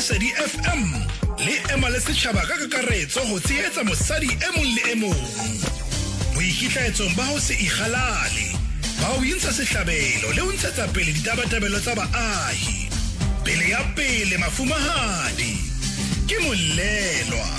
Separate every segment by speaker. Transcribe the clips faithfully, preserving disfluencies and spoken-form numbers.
Speaker 1: Lesedi F M le ema le setjhaba ka kakaretso ho tshehetsa mosadi e mong le e mong. Boikitlaetso ba ho se ikgalale, ba ho intsha sehlabelo le ho ntshetsa pele ditabatabelo tsa baahi. Pele ya pele mafumahadi ke Molelwa.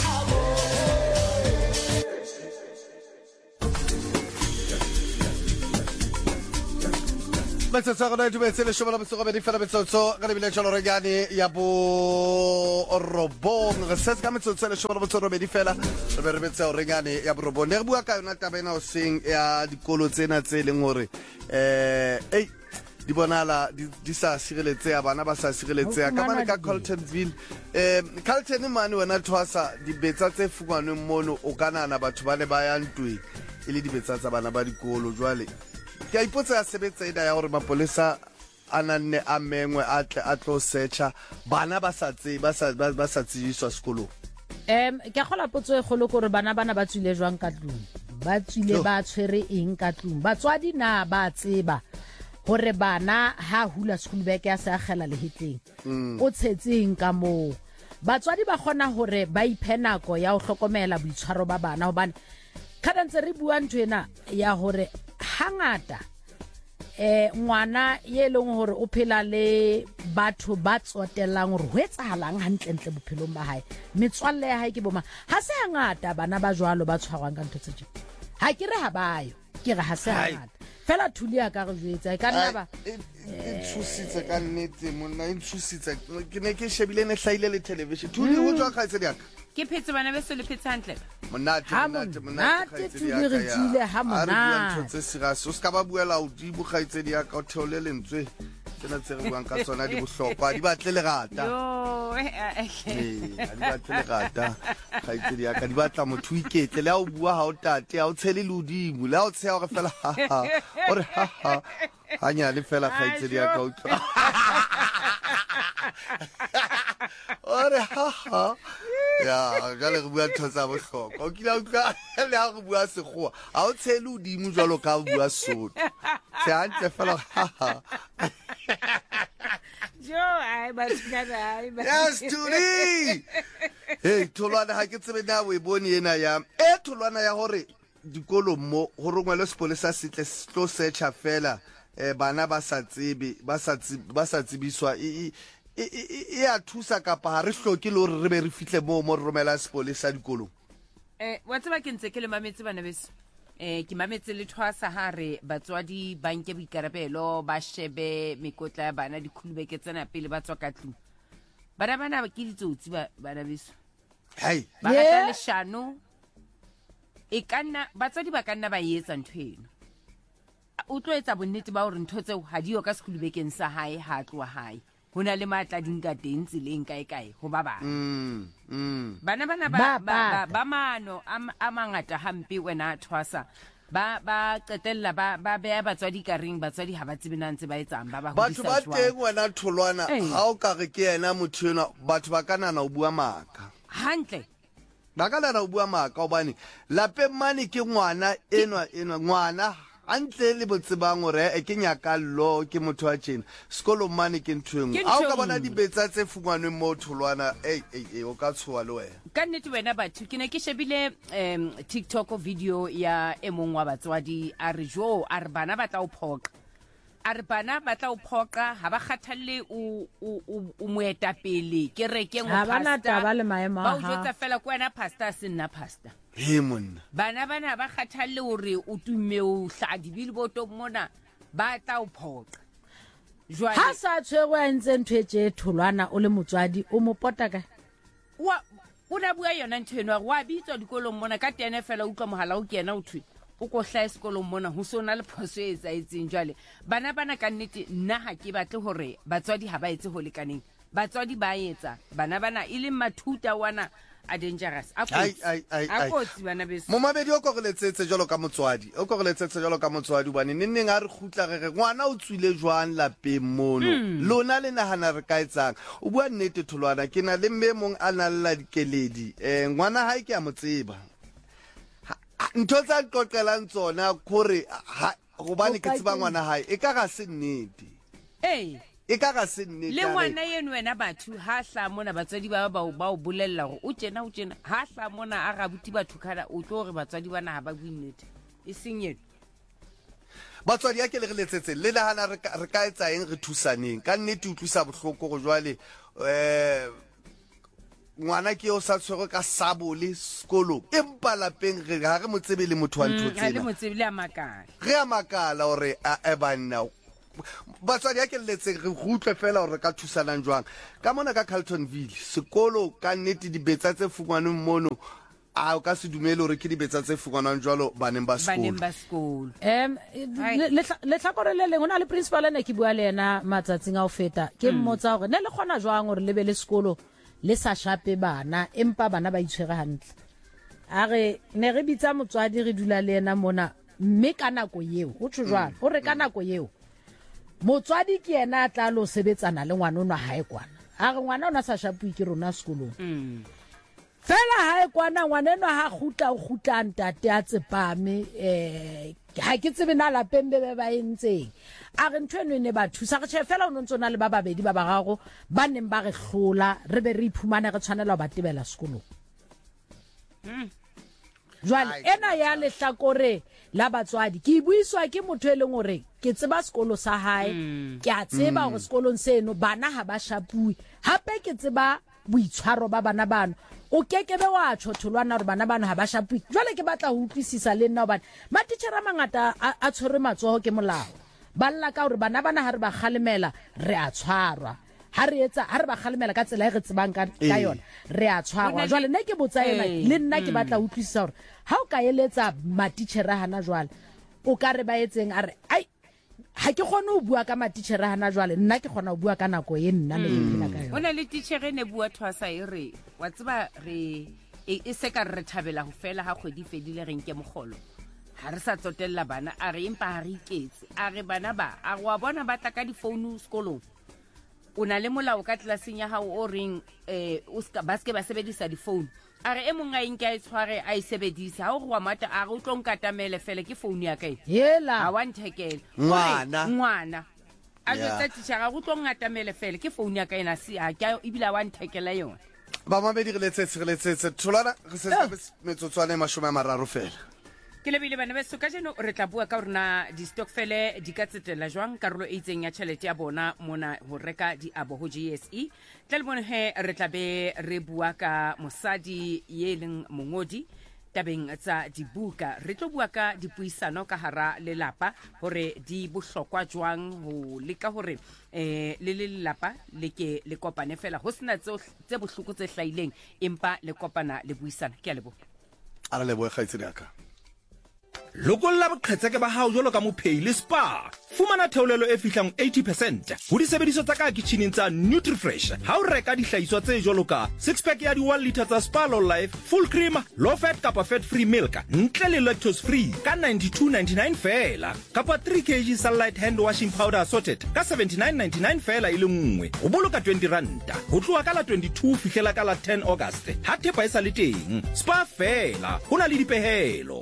Speaker 2: Metsotso gona dumetse le shobela botsogo be di fela metsotso ga lebile tsholo re gane ya bo robong re setsa ka metsotso le shobela botsogo be di fela re be re betse o re gane ya bo robong re bua ka yona tabena o seng ya dikolo tsena tse leng hore eh ei di bonala di sa sireletsea bana ba sa sireletsea ka mane ka Carltonville eh Carlton mane wena thwasa di betsa tse fungwaneng mono o kanana batho ba le ba ya ntwe ile di betsa tsa bana ba dikolo jwale ke a ipotsa ya sebetsa ida ya hore mapolesa ananne a mengwe a tle a tlo searcha bana ba sa tse ba sa ba sa tsiswa sekolong
Speaker 3: em ke gola potso e golo gore bana bana ba tswile jwang ka tlung ba tswile ba tshwere eng ka tlung batswadi na ba tseba hore bana ha hula school bag ya sa gela lehetleng o tshetseng ka mo batswadi ba gona hore ba iphenako ya o hlokomela boitshwaro ba bana hobane kada ntse re bua ntwena ya hore hangata eh ngwana ye leng hore o phela le batho ba tsotelang hore ho etsahalang hantle ntle bophelong ba hae metswalle ya hae ke boma ha se hangata bana ba jwalo ba tshwarwang ka ntho tse tje ha ke re ha bayo ke re ha se hangata fela thuli ya ka re jwetsa ka nna ba
Speaker 2: e tshusitse ka nnete monna e tshusitse ke ne ke shebile ne hlaile le television thuli ho tswa khaitse diaka
Speaker 4: ke phetse bana be se le phetse hantle
Speaker 2: monate monate monate khaitse diaka
Speaker 3: ha mona
Speaker 2: tse serious o ska ba buela o di bu khaitse diaka o theole lentswe tsena tse re buang ka tsona di bohlokwa di batle le rata
Speaker 4: yo
Speaker 2: eh di batle le rata khaitse diaka di batla motho iketle le a o bua ha o tate ha o tshele le udimo le a o tsheya gore fela ha ha ore ha ha hanya le fela khaitse diaka o tlo ore ha ha ya jale re bua thotsa bohlokwa o kila utlwa le ha re bua sekgowa ha o tshele udimo jwalo ka o bua sotho se hantle fela ha ha
Speaker 4: jo ai ba tsana ai ba
Speaker 2: yes tuli hey tholwana ha ke tsebe na we bone ena ya e tholwana ya hore dikolo mo ho rongwele sepolesa sitle tlo searcha fela eh bana ba sa tsebe ba sa ba sa tsebiswa e e a thusa ka pa re hloke le hore re be re fihle mo mo romela sepolesa dikolo
Speaker 4: eh wa tseba ke ntse ke le mametse bana beso eh ke mametse le thwasa hare batswadi banke boikarabelo ba shebe mekotla ya bana dikhulubeke tsena pele ba tswa ka tlung bana bana ba ke ditsotsi ba bana beso
Speaker 2: hey
Speaker 4: ba ka le shano e kana batswadi ba kana ba yetsa nthweno o tlo etsa bonnete ba hore ntho tseo ha diyo ka sekhulubekeng sa hae ha tloa hae hona le matla dinka teng tseleng kae kae ho ba bana
Speaker 2: mm mm
Speaker 4: bana bana ba ba ba mano a mangata hampe wena thwasa ba ba qetella ba ba be batswadi ka ring batswadi ha ba tsebena ntse ba etsang ba ba
Speaker 2: batho ba teng wena tholwana ha o ka re ke yena motho ena batho ba kanana o bua maka
Speaker 4: hantle
Speaker 2: ba kanana o bua maka obane lapeng mane ke ngwana enwa enwa ngwana antle le botsebang hore e ke nyaka lo ke motho wa tjena sekolo mane ke nthweng a o ka bona dibetsa tse fungwaneng mo tholwana ei ei o ka tshoa le wena
Speaker 4: ka nnete wena batho ke ne ke shebile um TikTok video ya emong wa batswadi a re jo a re bana ba tla o phoqa a re bana ba tla o phoqa ha ba kgathalle o o moeta pele ke re ke ngwa
Speaker 3: pastor ba le maemo
Speaker 4: ba o jotsa fela ko wena pastor se nna pastor
Speaker 2: he monna
Speaker 4: bana bana ba kgathalle hore o tumme o hladi billboard mona ba tla o phoqa
Speaker 3: jwa ha sa tshwerwe ntse nthwetse tholwana o le motswadi o mo pota ka
Speaker 4: wa o da bua yona nthweno wa bitswa dikolong mona ka tene fela utlwa mohala o kena o thwe o ko hla sekolong mona ho sona le phoso e etsaetseng jwale bana bana ka nnete nna ha ke batle hore batswadi ha ba etse ho lekaneng batswadi ba etsa bana bana ile mathuta wana a dangerous a kotsi bana beso
Speaker 2: mo mabedi o koreletsetse jalo ka motswadi o koreletsetse jalo ka motswadi bane nenneng a re khutla re re ngwana o tswile jwang lapeng mono lona le nahana re ka etsang o bua nnete tholwana ke na le mmemong a nalla dikeledi eh ngwana hae ke a motseba ntho tsa qoqelang tsona khore go bane ke tseba ngwana hae e ka ga se nnete
Speaker 4: eh
Speaker 2: e ka ga se nnete
Speaker 4: le ngwana eno wena batho ha hla mona batswadi ba ba ba o bolella go o tjena o tjena ha hla mona a ga buti batho kana o tlo re batswadi bana ha ba bui nnete e seng yeno
Speaker 2: batswadi ya ke le re letsetse le nahana re ka etsa eng re thusaneng ka nnete o tlusa bohloko go jwale eh ngwana ke o sa tshwere ka sabole sekolo empa lapeng re ga re motsebe le motho wa ntho tsena
Speaker 4: ga le motsebe le a makala
Speaker 2: re a makala hore a ebanna batswadi ya ke letseng re utlwe fela hore ka thusanang jwang ka mona ka Carltonville sekolo ka nnete dibetsa tse fungwaneng mono a o ka se dumele hore ke dibetsa tse fungwanang jwalo baneng ba sekolo
Speaker 4: baneng ba sekolo
Speaker 3: em le tlhakore le leng ona le principal ene ke bua le ena matsatsing a o feta ke mmotsa hore ne le kgona jwang hore le be le sekolo le sa shape bana empa bana ba itshwere hantle a re ne re bitsa motswadi re dula le ena mona mme ka nako yeo ho tsho jwalo hore ka nako yeo motswadi ke ena a tla lo sebetsana le ngwana ona hae kwana a re ngwana ona sa shapui ke rona sekolong fela hae kwana ngwana eno ha gutla o gutla ntate a tsepame eh ha ke tsebe na lapeng be be ba entseng a re ntwe ne ba thusa re che fela o ntse na le ba babedi ba bagago ba neng ba re hlola re be re iphumana re tshwanela ba tebela sekolong jwale ena ya le hlakore la batswadi ke buiswa ke motho e leng hore ke tseba sekolo sa hae ke a tseba hore sekolong seno bana ha ba shapui hape ke tseba boitshwaro ba bana bana o kekebe wa tshotholwana hore bana bana ha ba shapui jwale ke batla ho utlwisisa le nna hobane matitjhere mangata a tshwere matsoho ke molao ba lla ka hore bana bana ha re ba khalemela re a tshwarwa ha re etsa ha re ba khalemela ka tsela e re tsebang ka yona re a tshwarwa jwale nne ke botsa yona le nna ke batla ho utlwisisa hore ha o ka eletsa matitjhere hana jwale o ka re ba etseng a re ai ha ke kgone ho bua ka matitjhere hana jwale nna ke kgona ho bua ka nako e nna ne ke phela ka yona
Speaker 4: ona le titjhere ne bua thwasa e re wa tseba re e se ka re thabela ho fela ha kgwedi fedile re nke mogolo ha re sa tsotella bana a re empa ha re iketse a re bana ba a wa bona ba tla ka di phone sekolong o na le molao ka tlelaseng ya hao o reng eh o ska ba ske ba sebedisa di phone a re e mong a inke a itshware a isebedisa ha o wa mata a re o tlo nkatamele fela ke phone ya kae
Speaker 3: hela
Speaker 4: a wa nthekela
Speaker 2: ngwana
Speaker 4: ngwana a jotsa tshara go tlo ngatamele fela ke phone ya kae na si a ka ibila wa nthekela yona
Speaker 2: ba mamedi re letsetse re letsetse tholana re se metsotswane mashome a mararo fela
Speaker 4: ke lebile bana ba soka jeno re tla bua ka rona di stockfele di ka tsetela jwang karolo e itseng ya tšhelete ya bona mona ho reka di abo ho G S E tla le bone he re tla be re bua ka mosadi ye leng mongodi tabeng tsa dibuka re tlo bua ka dipuisano ka hara lelapa hore di bohlokwa jwang ho leka hore eh le lelapa le ke le kopane fela ho sena tse bohloko tse hlaileng empa le kopana le buisana ke a lebo
Speaker 2: a le bo khaitsedi aka
Speaker 5: lokolla boqhetseke ba hao jolo ka mophei le spa fumana theolelo e fihlang eighty percent ho disebediswa tsa ka kitcheneng tsa Nutrifresh ha o reka dihlahiswa tse jolo ka six pack ya di one litre tsa Spa Low Life full cream low fat kapa fat free milk ntle le lactose free ka ninety-two ninety-nine fela kapa three kilograms Sunlight hand washing powder assorted ka seventy-nine ninety-nine fela ile nngwe o boloka twenty rand ho tloa ka la twenty-two fihlela ka la ten August ha thepa e sa le teng spa fela hona le dipehelo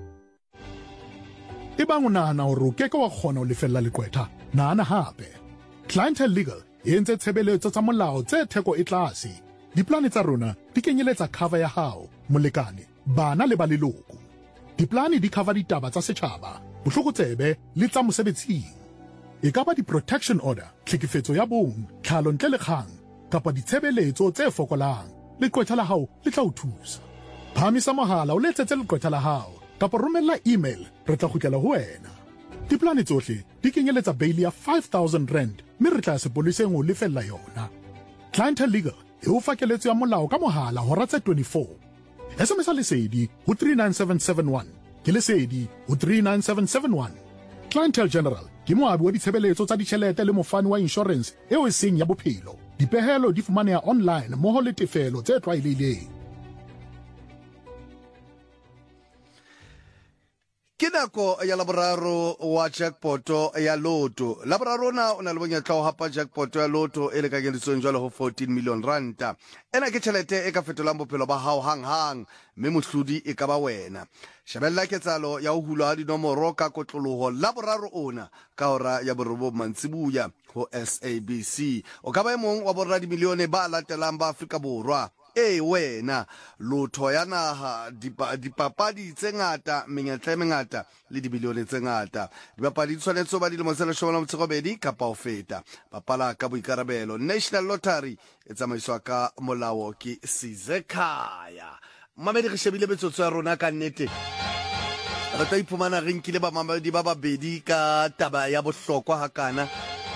Speaker 6: ebang o nahana hore o keke wa kgona ho lefella lekwetha nahana hape Clientele Legal e entse tshebeletso tsa molao tse theko e tlase diplane tsa rona di kenyeletsa cover ya hao molekane bana le ba leloko diplane di cover ditaba tsa setjhaba bohlokotsebe le tsa mosebetsing e ka ba di-protection order tlhekefetso ya bong tlhalo ntle le kgang kapa ditshebeletso tse fokolang lekwetha la hao le tla o thusa phamisa mohala o letsetse lekwetha la hao kapa romella email re tla kgutlela ho wena diplane tsohle di kenyeletsa bail ya five thousand rand mme re tla sepoleseng ho lefella yona Clientele Legal e o fa keletso ya molao ka mohala hora tse twenty-four S M S lesedi ho three nine seven seven one ke lesedi ho three nine seven seven one Clientele General ke moabi wa ditshebeletso tsa ditjhelete le mofani wa insurance eo e seng ya bophelo dipehelo di fumaneha online moho le tefelo tse tlwaelehileng
Speaker 2: ke ke nako ya laboraro wa jackpoto ya loto. Laboraro na o na le bonyetla o hapa jackpoto ya loto e le ka ngeditsong jwale ho fourteen million ranta. Ena ke tšhelete e ka fetolang bophelo ba hao hang hang, mme mohlodi e ka ba wena. Shebella ketsalo ya ho hulwa ha dinomoro ka kotloloho laboraro ona ka hora ya borobo mantsibuya ho S A B C. O ka ba e mong wa borra di milione ba latelang ba Afrika Borwa. E wena lotho ya naha dipapadi tse ngata menyetla e mengata le dibilione tse ngata. Dipapadi tshwanetse ba dilemo tse leshome le metso e robedi kapa ho feta. Bapala ka boikarabelo. National Lottery e tsamaiswa ka molao ke Sizekaya. Mamedi re shebile metsotso ya rona ka nnete. Re tla iphumana re nkile ba mamedi ba babedi ka taba ya bohlokwa hakana.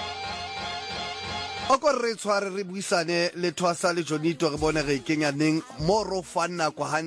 Speaker 2: O ko re tshware re buisane le Thwasa le Jonito re bone re kenya neng mo ro fanna kwa